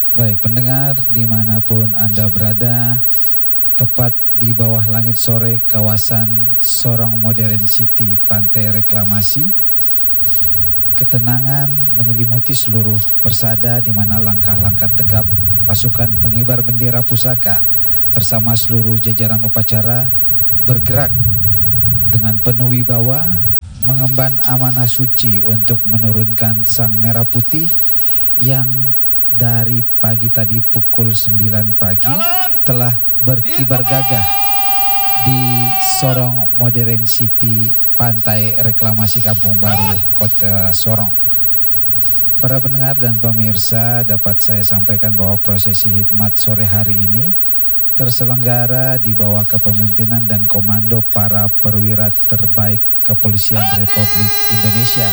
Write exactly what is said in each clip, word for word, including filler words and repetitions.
Baik pendengar dimanapun Anda berada, tepat di bawah langit sore kawasan Sorong Modern City Pantai Reklamasi, ketenangan menyelimuti seluruh persada di mana langkah-langkah tegap pasukan pengibar bendera pusaka bersama seluruh jajaran upacara bergerak dengan penuh wibawa mengemban amanah suci untuk menurunkan sang merah putih yang dari pagi tadi pukul sembilan pagi telah berkibar gagah di Sorong Modern City Pantai Reklamasi Kampung Baru Kota Sorong. Para pendengar dan pemirsa, dapat saya sampaikan bahwa prosesi hikmat sore hari ini terselenggara di bawah kepemimpinan dan komando para perwira terbaik Kepolisian Republik Indonesia.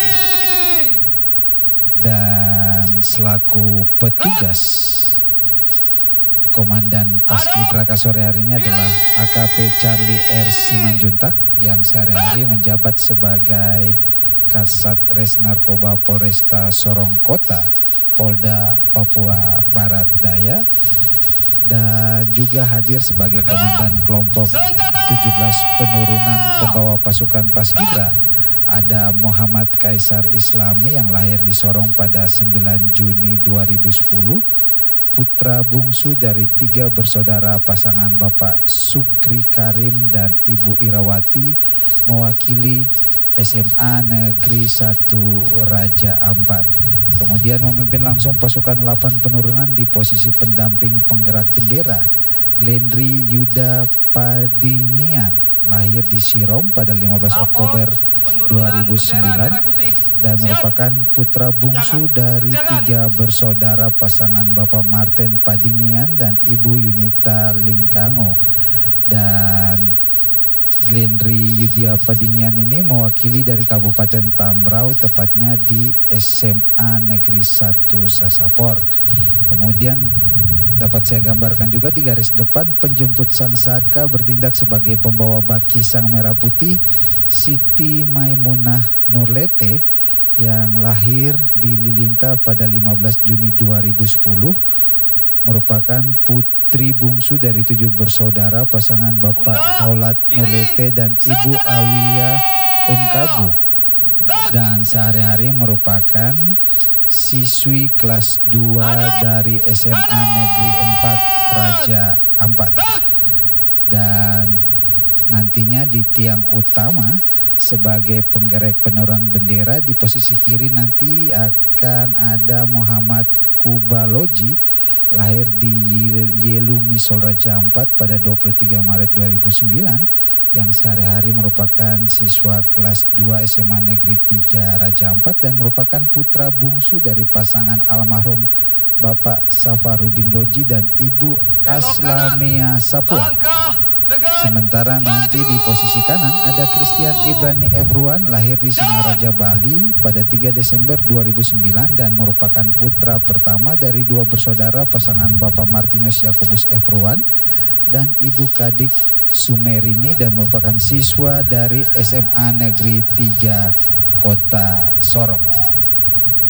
Dan selaku petugas Komandan Paskibraka sore hari ini adalah A K P Charlie R. Simanjuntak yang sehari-hari menjabat sebagai Kasat Res Narkoba Polresta Sorong Kota, Polda Papua Barat Daya, dan juga hadir sebagai Komandan Kelompok tujuh belas Penurunan Pembawa Pasukan Paskibra. Ada Muhammad Kaisar Islami yang lahir di Sorong pada sembilan Juni dua ribu sepuluh, putra bungsu dari tiga bersaudara pasangan Bapak Sukri Karim dan Ibu Irawati, mewakili S M A Negeri satu Raja Ampat. Kemudian memimpin langsung pasukan delapan penurunan di posisi pendamping penggerak bendera. Glendri Yuda Padingian lahir di Sirom pada lima belas Oktober dua ribu sembilan dan merupakan putra bungsu dari tiga bersaudara pasangan Bapak Martin Padingian dan Ibu Yunita Lingkango. Dan Glendri Yudia Padingian ini mewakili dari Kabupaten Tambrau, tepatnya di S M A Negeri satu Sasapor. Kemudian dapat saya gambarkan juga di garis depan penjemput sang saka bertindak sebagai pembawa baki sang merah putih, Siti Maimunah Nurlete yang lahir di Lilinta pada lima belas Juni dua ribu sepuluh, merupakan putri bungsu dari tujuh bersaudara pasangan Bapak Haulat Nurlete dan Ibu Awia Umkabu, dan sehari-hari merupakan siswi kelas dua dari S M A Negeri empat Raja Ampat. Dan nantinya di tiang utama sebagai penggerak penurunan bendera di posisi kiri nanti akan ada Muhammad Kubaloji, lahir di Yelu Misol Raja Ampat pada dua puluh tiga Maret dua ribu sembilan, yang sehari-hari merupakan siswa kelas dua S M A Negeri tiga Raja Ampat dan merupakan putra bungsu dari pasangan almarhum Bapak Safarudin Loji dan Ibu Aslamia Sapua. Sementara nanti di posisi kanan ada Christian Ibrani Evruan, lahir di Singaraja, Bali pada tiga Desember dua ribu sembilan dan merupakan putra pertama dari dua bersaudara pasangan Bapak Martinus Yakobus Evruan dan Ibu Kadik Sumerini, dan merupakan siswa dari S M A Negeri tiga Kota Sorong.